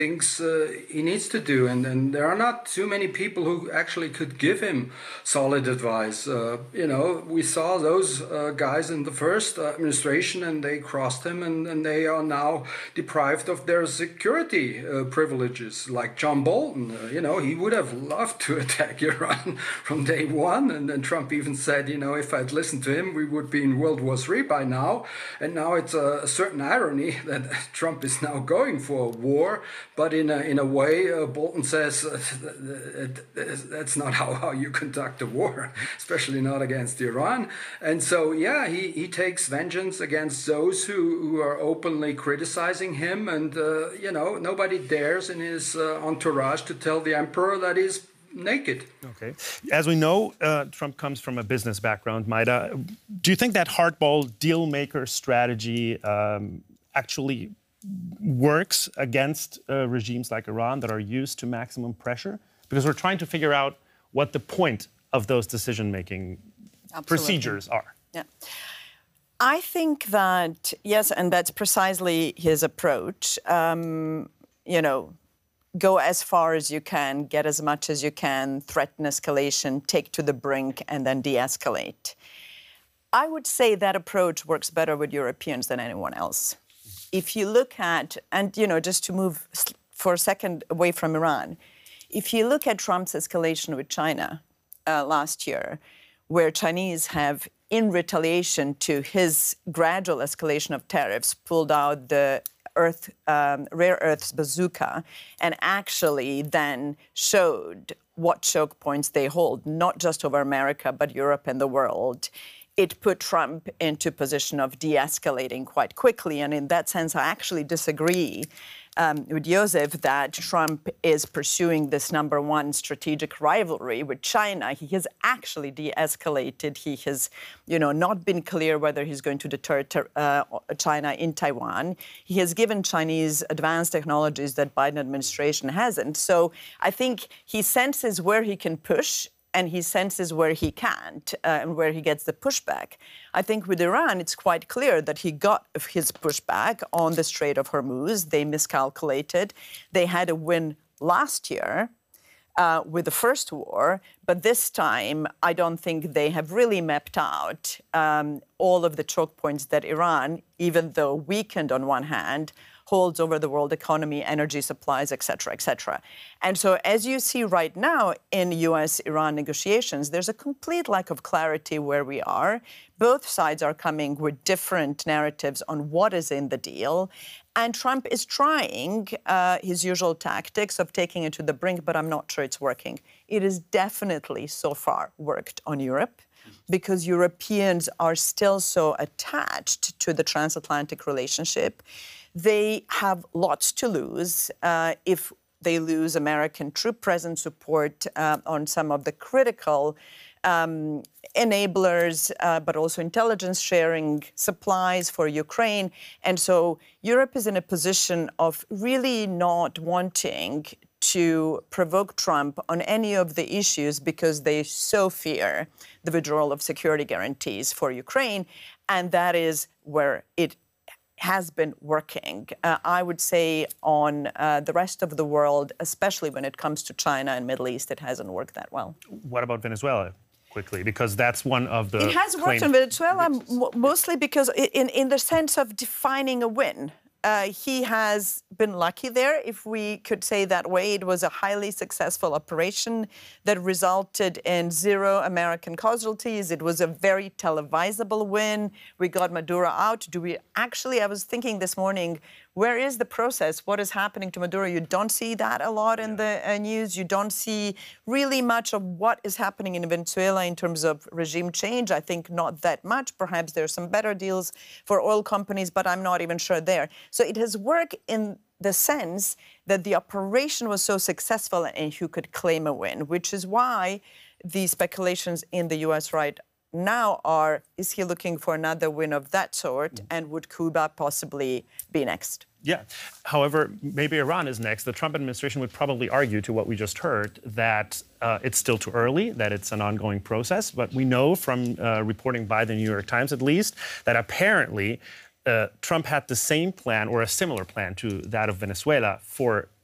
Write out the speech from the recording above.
Things he needs to do, and there are not too many people who actually could give him solid advice. We saw those guys in the first administration, and they crossed him, and they are now deprived of their security privileges. Like John Bolton, he would have loved to attack Iran from day one, and then Trump even said, if I'd listened to him, we would be in World War III by now. And now it's a certain irony that Trump is now going for a war. But in a way, Bolton says that's not how you conduct a war, especially not against Iran. And so, yeah, he takes vengeance against those who are openly criticizing him. And, nobody dares in his entourage to tell the emperor that he's naked. Okay. As we know, Trump comes from a business background, Maida. Do you think that hardball deal-maker strategy actually works against regimes like Iran that are used to maximum pressure? Because we're trying to figure out what the point of those decision-making procedures are. Yeah. I think that, yes, and that's precisely his approach. Go as far as you can, get as much as you can, threaten escalation, take to the brink, and then de-escalate. I would say that approach works better with Europeans than anyone else. If you look at, and just to move for a second away from Iran, if you look at Trump's escalation with China last year, where Chinese have, in retaliation to his gradual escalation of tariffs, pulled out the rare earths bazooka and actually then showed what choke points they hold, not just over America, but Europe and the world. It put Trump into a position of de-escalating quite quickly. And in that sense, I actually disagree with Joseph that Trump is pursuing this #1 strategic rivalry with China. He has actually de-escalated. He has, not been clear whether he's going to deter China in Taiwan. He has given Chinese advanced technologies that Biden administration hasn't. So I think he senses where he can push, and he senses where he can't and where he gets the pushback. I think with Iran, it's quite clear that he got his pushback on the Strait of Hormuz. They miscalculated. They had a win last year with the first war, but this time I don't think they have really mapped out all of the choke points that Iran, even though weakened on one hand, holds over the world economy, energy supplies, et cetera, et cetera. And so as you see right now in U.S.-Iran negotiations, there's a complete lack of clarity where we are. Both sides are coming with different narratives on what is in the deal. And Trump is trying his usual tactics of taking it to the brink, but I'm not sure it's working. It has definitely so far worked on Europe, because Europeans are still so attached to the transatlantic relationship. They have lots to lose if they lose American troop presence support on some of the critical enablers, but also intelligence sharing, supplies for Ukraine. And so Europe is in a position of really not wanting to provoke Trump on any of the issues because they so fear the withdrawal of security guarantees for Ukraine. And that is where it has been working. I would say on the rest of the world, especially when it comes to China and Middle East, it hasn't worked that well. What about Venezuela? Quickly, because that's one of the... It has worked in Venezuela, mostly because in the sense of defining a win. He has been lucky there, if we could say that way. It was a highly successful operation that resulted in 0 American casualties. It was a very televisable win. We got Maduro out. I was thinking this morning, where is the process? What is happening to Maduro? You don't see that a lot in the news. You don't see really much of what is happening in Venezuela in terms of regime change. I think not that much. Perhaps there are some better deals for oil companies, but I'm not even sure there. So it has worked in the sense that the operation was so successful and you could claim a win, which is why the speculations in the U.S. right now are, is he looking for another win of that sort? And would Cuba possibly be next? Yeah. However, maybe Iran is next. The Trump administration would probably argue to what we just heard that it's still too early, that it's an ongoing process. But we know from reporting by the New York Times, at least, that apparently Trump had the same plan or a similar plan to that of Venezuela for